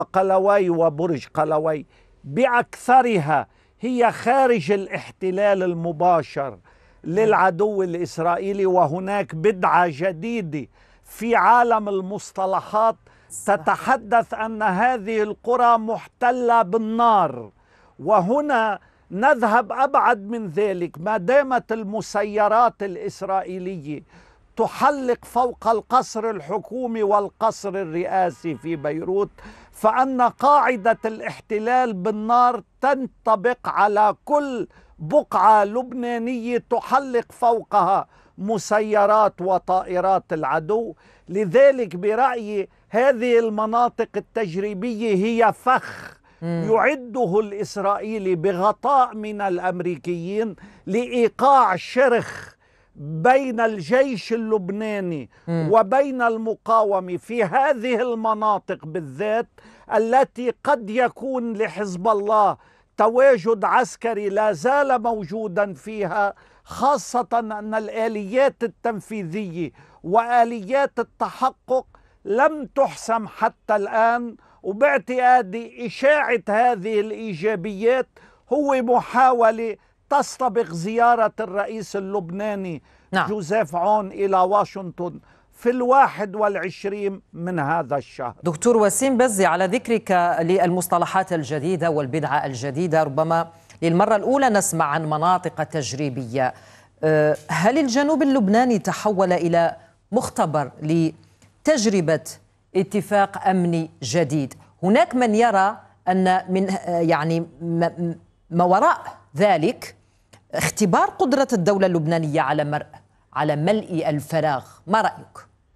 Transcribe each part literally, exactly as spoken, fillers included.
قلوي وبرج قلوي بأكثرها هي خارج الاحتلال المباشر للعدو الإسرائيلي، وهناك بدعة جديدة في عالم المصطلحات تتحدث أن هذه القرى محتلة بالنار. وهنا نذهب أبعد من ذلك، ما دامت المسيرات الإسرائيلية تحلق فوق القصر الحكومي والقصر الرئاسي في بيروت، فأن قاعدة الاحتلال بالنار تنطبق على كل بقعة لبنانية تحلق فوقها مسيرات وطائرات العدو. لذلك برأيي هذه المناطق التجريبية هي فخ يعده الإسرائيلي بغطاء من الأمريكيين لإيقاع شرخ بين الجيش اللبناني وبين المقاومة في هذه المناطق بالذات، التي قد يكون لحزب الله تواجد عسكري لا زال موجودا فيها، خاصة أن الآليات التنفيذية وآليات التحقق لم تحسم حتى الآن. وباعتقادي إشاعة هذه الإيجابيات هو محاولة تستبق زيارة الرئيس اللبناني نعم. جوزيف عون إلى واشنطن في الواحد والعشرين من هذا الشهر. دكتور وسيم بزي، على ذكرك للمصطلحات الجديدة والبدعة الجديدة، ربما للمرة الأولى نسمع عن مناطق تجريبية. هل الجنوب اللبناني تحول إلى مختبر لتجربة اتفاق أمني جديد؟ هناك من يرى أن من يعني ما وراء ذلك اختبار قدرة الدولة اللبنانية على مرء على ملء الفراغ، ما رأيك؟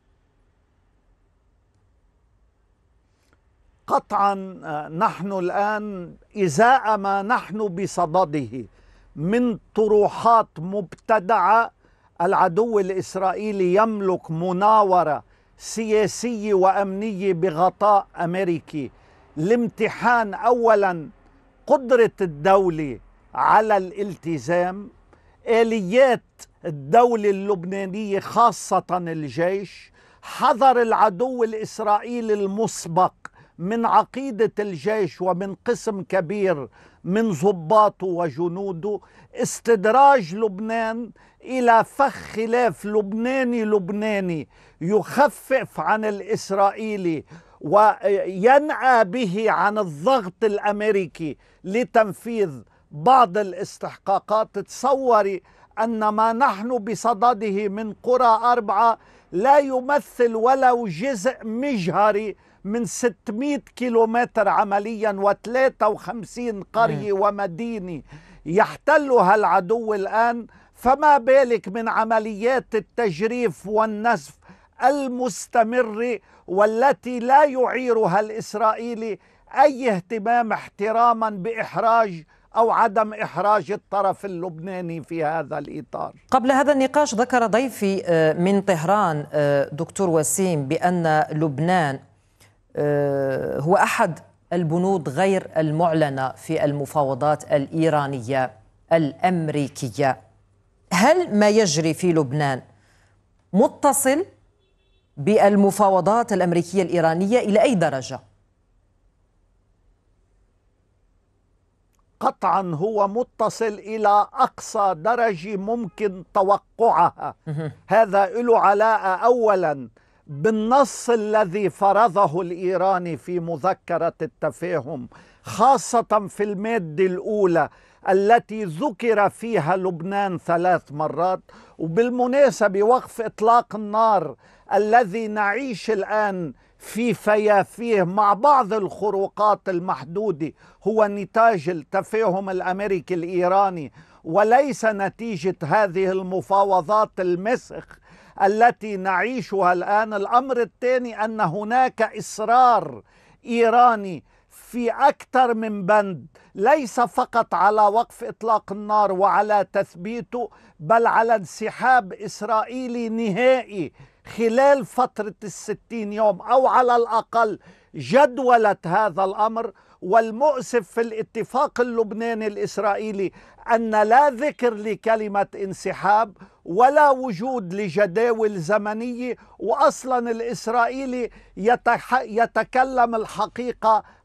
قطعا نحن الآن إزاء ما نحن بصدده من طروحات مبتدعة، العدو الإسرائيلي يملك مناورة سياسية وأمنية بغطاء أمريكي لامتحان أولا قدرة الدولة على الالتزام، آليات الدولة اللبنانية خاصة الجيش، حذر العدو الإسرائيلي المسبق من عقيدة الجيش ومن قسم كبير من ضباطه وجنوده، استدراج لبنان إلى فخ خلاف لبناني لبناني يخفف عن الإسرائيلي وينأى به عن الضغط الأمريكي لتنفيذ بعض الاستحقاقات. تصوري أن ما نحن بصدده من قرى أربعة لا يمثل ولو جزء مجهري من ستمئة كيلومتر عمليا وثلاثة وخمسين قرية ومدينة يحتلها العدو الآن، فما بالك من عمليات التجريف والنسف المستمرة والتي لا يعيرها الإسرائيلي أي اهتمام احتراما بإحراج أو عدم إحراج الطرف اللبناني في هذا الإطار. قبل هذا النقاش ذكر ضيفي من طهران دكتور وسيم بأن لبنان هو أحد البنود غير المعلنة في المفاوضات الإيرانية الأمريكية. هل ما يجري في لبنان متصل بالمفاوضات الأمريكية الإيرانية إلى أي درجة؟ قطعا هو متصل إلى أقصى درجة ممكن توقعها. هذا له علاقة أولا بالنص الذي فرضه الإيراني في مذكرة التفاهم، خاصة في المادة الأولى التي ذكر فيها لبنان ثلاث مرات. وبالمناسبة وقف إطلاق النار الذي نعيش الآن في فيافيه مع بعض الخروقات المحدودة هو نتاج التفاهم الأمريكي الإيراني وليس نتيجة هذه المفاوضات المسخ التي نعيشها الآن. الأمر الثاني أن هناك إصرار إيراني في أكثر من بند، ليس فقط على وقف إطلاق النار وعلى تثبيته، بل على انسحاب إسرائيلي نهائي خلال فترة الستين يوم، أو على الأقل جدولة هذا الأمر. والمؤسف في الاتفاق اللبناني الإسرائيلي أن لا ذكر لكلمة انسحاب ولا وجود لجداول زمنية، وأصلا الإسرائيلي يتكلم الحقيقة